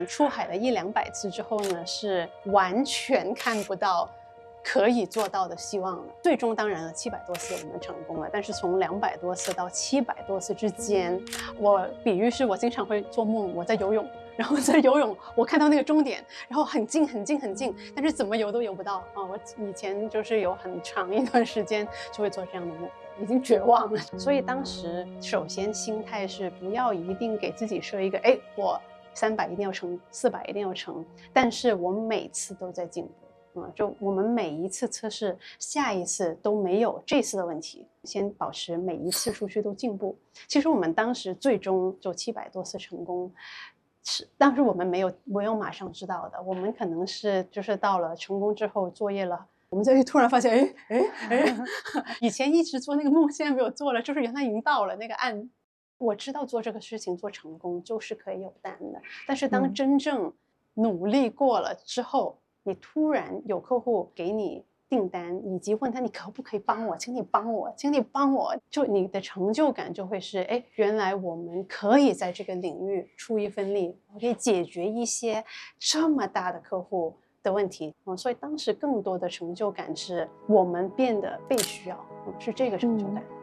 出海了100-200次之后呢，是完全看不到可以做到的希望了。最终当然了，700多次我们成功了，但是从200多次到700多次之间，我比喻是我经常会做梦，我在游泳。然后在游泳，我看到那个终点，然后很近很近很近，但是怎么游都游不到啊！我以前就是有很长一段时间就会做这样的梦，已经绝望了。所以当时首先心态是不要一定给自己设一个，我300一定要成，400一定要成，但是我每次都在进步。就我们每一次测试，下一次都没有这次的问题，先保持每一次出去都进步。其实我们当时最终就700多次成功。当时我们没有马上知道的，我们可能是就是到了成功之后作业了，我们就突然发现，以前一直做那个梦，现在没有做了，就是原来已经到了那个岸。我知道做这个事情做成功就是可以有单的，但是当真正努力过了之后，你突然有客户给你订单，以及问他你可不可以帮我，请你帮我，请你帮我，就你的成就感就会是，原来我们可以在这个领域出一份力，我可以解决一些这么大的客户的问题。所以当时更多的成就感是我们变得被需要，是这个成就感。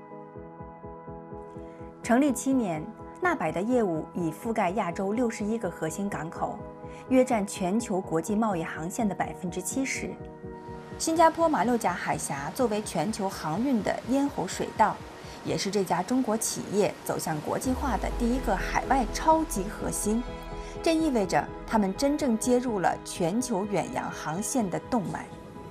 成立7年，纳百的业务已覆盖亚洲61个核心港口，约占全球国际贸易航线的70%。新加坡马六甲海峡作为全球航运的咽喉水道，也是这家中国企业走向国际化的第一个海外超级核心。这意味着他们真正接入了全球远洋航线的动脉。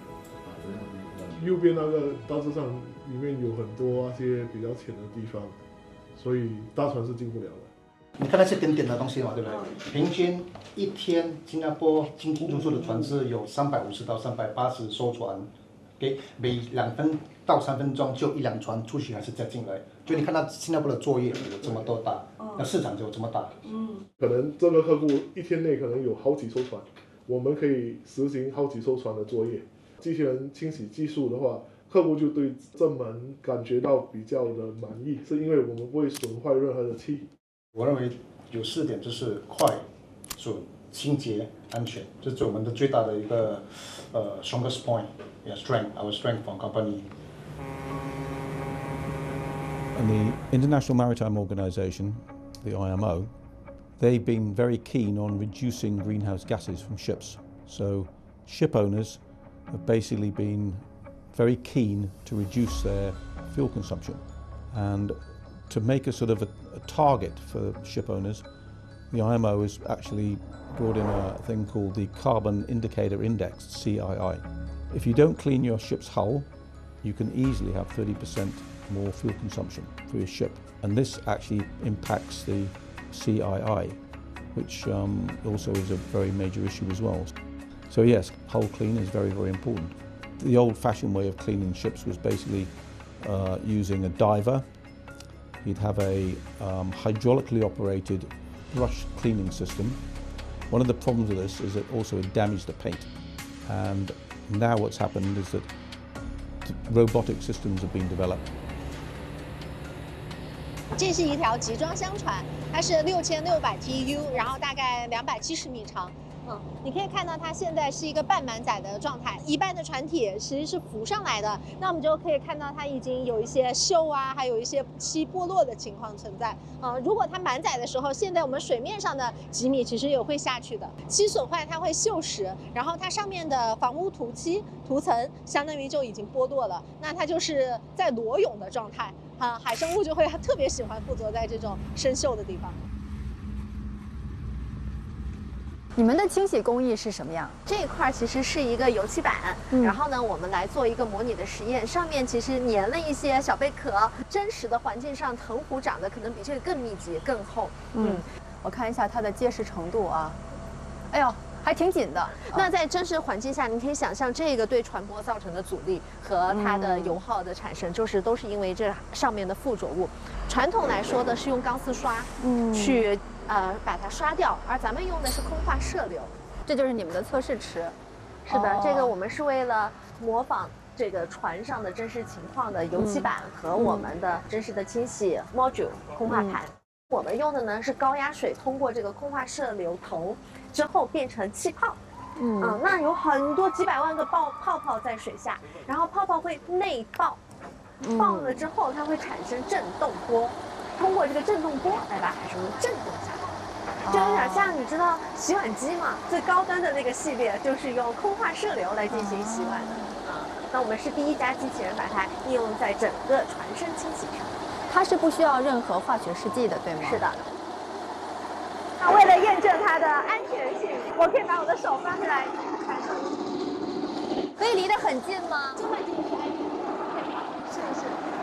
右边那个大致上里面有很多那些比较浅的地方，所以大船是进不了的。 你看那些点点的东西嘛，对不对？平均一天新加坡进入驻的船只有350到380艘船，给每2分到3分钟就1辆船出去还是再进来。就你看到新加坡的作业有这么多大，那市场就有这么大。 可能这个客户一天内可能有好几艘船，我们可以实行好几艘船的作业。机器人清洗技术的话，客户就对这门感觉到比较的满意，是因为我们不会损坏任何的气。 我认为有4点，就是快、准、清洁、安全，这是我们的最大的一个strongest point, strength, our strength for company. And the International Maritime Organization, the IMO, they've been very keen on reducing greenhouse gases from ships. So ship owners have basically been very keen to reduce their fuel consumption. And to make a sort of a target for ship owners, the IMO has actually brought in a thing called the Carbon Indicator Index, CII. If you don't clean your ship's hull, you can easily have 30% more fuel consumption for your ship. And this actually impacts the CII, which also is a very major issue as well. So yes, hull clean is very, very important. The old-fashioned way of cleaning ships was basically using a diver. You'd have a hydraulically operated brush cleaning system. One of the problems with this is that also it damaged the paint. And now what's happened is that robotic systems have been developed. 这是一条集装箱船，它是6600 TEU， 然后大概270米长。你可以看到它现在是一个半满载的状态，一半的船体其实是浮上来的，那我们就可以看到它已经有一些锈啊，还有一些漆剥落的情况存在。如果它满载的时候，现在我们水面上的几米其实也会下去的，漆损坏它会锈蚀，然后它上面的房屋涂层相当于就已经剥落了，那它就是在裸泳的状态。海生物就会特别喜欢附着在这种生锈的地方。 你们的清洗工艺是什么样？ 这一块其实是一个油漆板，然后呢，我们来做一个模拟的实验，上面其实粘了一些小贝壳，真实的环境上藤壶长得可能比这个更密集、更厚。 我看一下它的结实程度啊，哎呦，还挺紧的。 那在真实环境下，你可以想象这个对船舶造成的阻力和它的油耗的产生，都是因为这上面的附着物。传统来说的是用钢丝刷，去把它刷掉，而咱们用的是空化射流。 这就是你们的测试池。 是的，这个我们是为了模仿这个船上的真实情况的油漆板和我们的真实的清洗 module 空化盘。 我们用的呢是高压水，通过这个空化射流头之后变成气泡。那有很多几百万个泡泡在水下，然后泡泡会内爆，爆了之后它会产生振动波，通过这个振动波来把海生物振动下来。就有点像你知道洗碗机嘛，最高端的那个系列就是用空化射流来进行洗碗的。那我们是第一家机器人把它应用在整个船身清洗上。 它是不需要任何化学试剂的，对吗？ 是的。那为了验证它的安全性，我可以把我的手放下来看看。 可以离得很近吗？ 就在这个是安全性，是。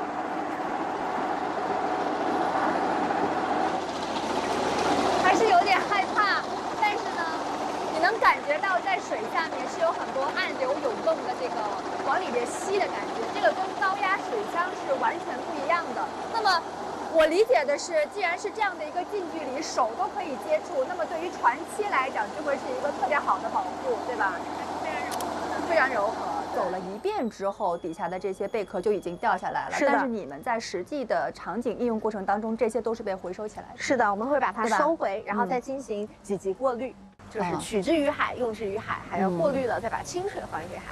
还是有点害怕，但是呢，你能感觉到在水下面是有很多暗流涌动的这个往里面吸的感觉，这个跟高压水箱是完全不一样的。那么我理解的是，既然是这样的一个近距离，手都可以接触，那么对于船期来讲，就会是一个特别好的保护，对吧？非常柔和。走了一遍之后，底下的这些贝壳就已经掉下来了。 是的。 但是你们在实际的场景应用过程当中，这些都是被回收起来的。 是的，我们会把它收回，然后再进行几级过滤，就是取之于海，用之于海，还要过滤了，再把清水还给海。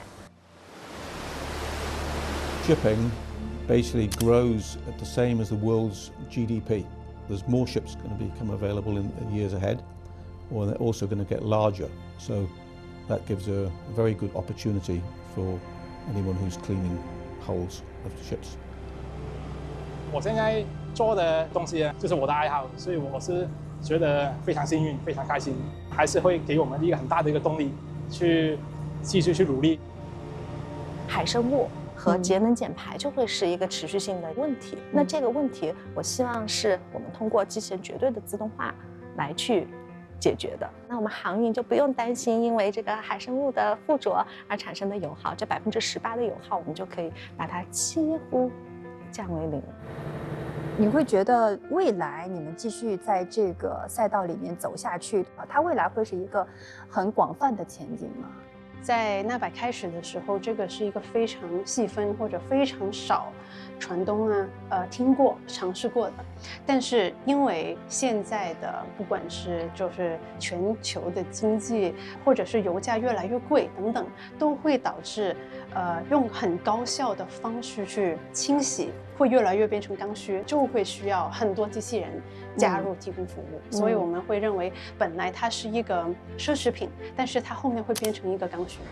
Shipping basically grows at the same as the world's GDP. There's more ships going to become available in the years ahead, or they're also going to get larger. So that gives a very good opportunity for anyone who's cleaning hulls of ships. 我现在做的东西就是我的爱好，所以我是觉得非常幸运，非常开心，还是会给我们一个很大的一个动力，去继续去努力。 海生物和节能减排就会是一个持续性的问题。那这个问题，我希望是我们通过机器人绝对的自动化来去解决的。那我们航运就不用担心因为这个海生物的附着而产生的油耗，这18%的油耗，我们就可以把它几乎降为0。 你会觉得未来你们继续在这个赛道里面走下去，它未来会是一个很广泛的前景吗？ 在纳百开始的时候，这个是一个非常细分或者非常少船东听过尝试过的，但是因为现在的不管是就是全球的经济，或者是油价越来越贵等等，都会导致用很高效的方式去清洗，会越来越变成刚需，就会需要很多机器人加入提供服务。所以我们会认为，本来它是一个奢侈品，但是它后面会变成一个刚需。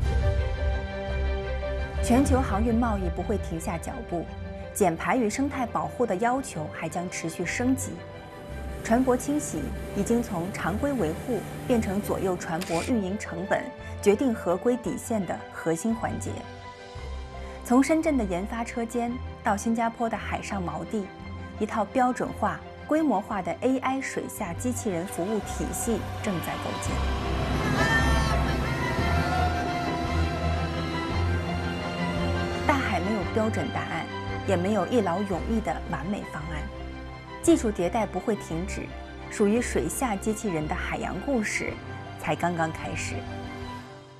全球航运贸易不会停下脚步，减排与生态保护的要求还将持续升级。船舶清洗已经从常规维护变成左右船舶运营成本、决定合规底线的核心环节。从深圳的研发车间到新加坡的海上锚地，一套标准化、规模化的 AI 水下机器人服务体系正在构建。大海没有标准答案，也没有一劳永逸的完美方案。技术迭代不会停止，属于水下机器人的海洋故事才刚刚开始。